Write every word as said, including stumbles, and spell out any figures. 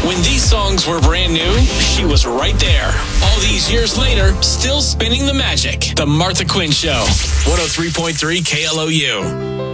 When these songs were brand new, she was right there. All these years later, still spinning the magic. The Martha Quinn Show. one oh three point three K L O U.